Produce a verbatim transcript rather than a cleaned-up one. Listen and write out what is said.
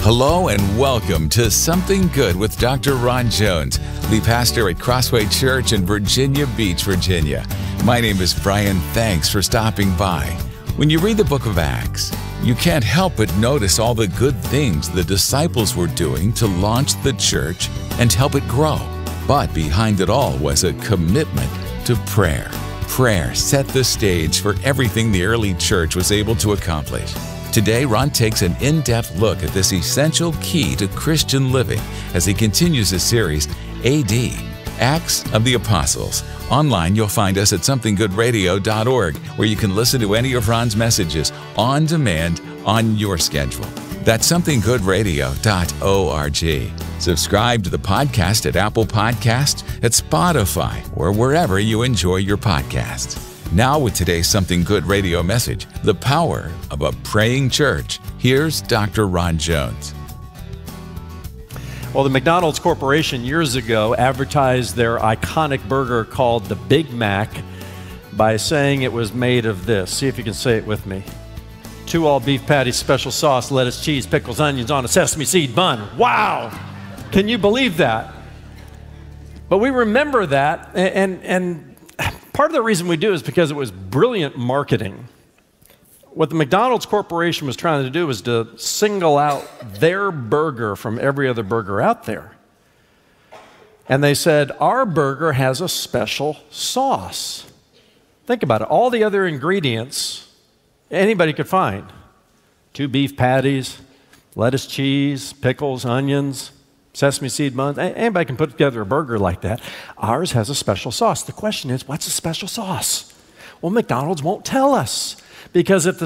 Hello and welcome to Something Good with Doctor Ron Jones, the pastor at Crossway Church in Virginia Beach, Virginia. My name is Brian. Thanks for stopping by. When you read the book of Acts, you can't help but notice all the good things the disciples were doing to launch the church and help it grow. But behind it all was a commitment to prayer. Prayer set the stage for everything the early church was able to accomplish. Today, Ron takes an in-depth look at this essential key to Christian living as he continues his series, A D, Acts of the Apostles. Online, you'll find us at something good radio dot org, where you can listen to any of Ron's messages on demand on your schedule. That's something good radio dot org. Subscribe to the podcast at Apple Podcasts, at Spotify, or wherever you enjoy your podcasts. Now with today's Something Good radio message, the power of a praying church. Here's Doctor Ron Jones. Well, the McDonald's Corporation years ago advertised their iconic burger called the Big Mac by saying it was made of this. See if you can say it with me. Two all-beef patties, special sauce, lettuce, cheese, pickles, onions on a sesame seed bun. Wow! Can you believe that? But we remember that, and, and, and part of the reason we do is because it was brilliant marketing. What the McDonald's Corporation was trying to do was to single out their burger from every other burger out there. And they said, our burger has a special sauce. Think about it. All the other ingredients anybody could find. Two beef patties, lettuce, cheese, pickles, onions, sesame seed buns. Anybody can put together a burger like that. Ours has a special sauce. The question is, what's a special sauce? Well, McDonald's won't tell us, because if the